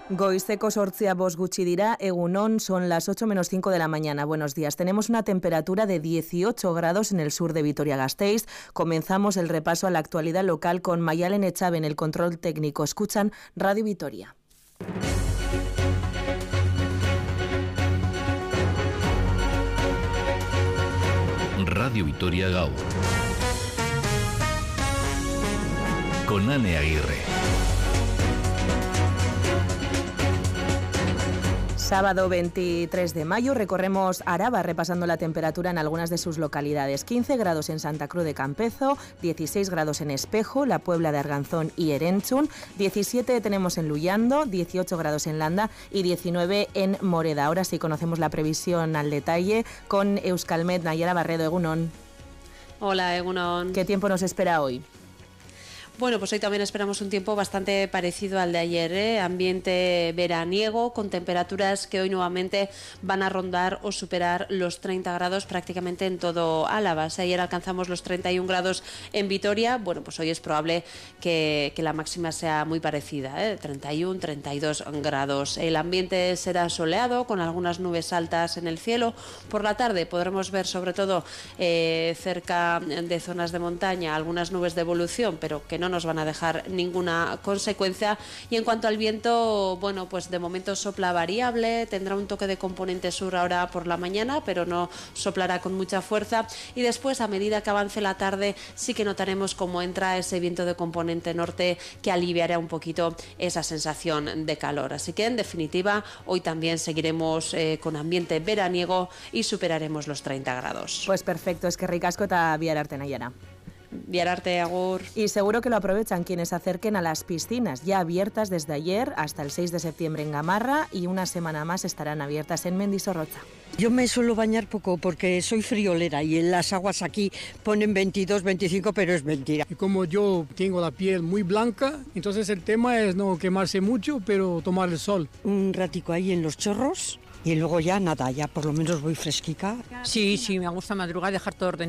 Goizeko 8:05 gutxi dira, egunon, son las 8 menos 5 de la mañana. Buenos días. Tenemos una temperatura de 18 grados en el sur de Vitoria-Gasteiz. Comenzamos el repaso a la actualidad local con Mayalen Echave en el control técnico. Escuchan Radio Vitoria. Radio Vitoria Gaur. Con Ane Aguirre. Sábado 23 de mayo recorremos Araba repasando la temperatura en algunas de sus localidades. 15 grados en Santa Cruz de Campezo, 16 grados en Espejo, La Puebla de Arganzón y Erenchun, 17 tenemos en Luyando, 18 grados en Landa y 19 en Moreda. Ahora sí conocemos la previsión al detalle con Euskalmet. Nayara Barredo, egunon. Hola, egunon. ¿Qué tiempo nos espera hoy? Bueno, pues hoy también esperamos un tiempo bastante parecido al de ayer, ambiente veraniego, con temperaturas que hoy nuevamente van a rondar o superar los 30 grados prácticamente en todo Álava. Si ayer alcanzamos los 31 grados en Vitoria, bueno, pues hoy es probable que la máxima sea muy parecida, 31, 32 grados. El ambiente será soleado, con algunas nubes altas en el cielo. Por la tarde podremos ver sobre todo cerca de zonas de montaña algunas nubes de evolución, pero que no nos van a dejar ninguna consecuencia. Y en cuanto al viento, bueno, pues de momento sopla variable, tendrá un toque de componente sur ahora por la mañana, pero no soplará con mucha fuerza. Y después, a medida que avance la tarde, sí que notaremos cómo entra ese viento de componente norte que aliviará un poquito esa sensación de calor. Así que, en definitiva, hoy también seguiremos con ambiente veraniego y superaremos los 30 grados. Pues perfecto, es que ricasco eta bihar arte, Nayara. Biararte, agur. Y seguro que lo aprovechan quienes se acerquen a las piscinas, ya abiertas desde ayer hasta el 6 de septiembre en Gamarra, y una semana más estarán abiertas en Mendizorroza. Yo me suelo bañar poco porque soy friolera y en las aguas aquí ponen 22, 25, pero es mentira. Y como yo tengo la piel muy blanca, entonces el tema es no quemarse mucho, pero tomar el sol. Un ratico ahí en los chorros y luego ya nada, ya por lo menos voy fresquica. Sí, me gusta madrugar, dejar todo ordenado.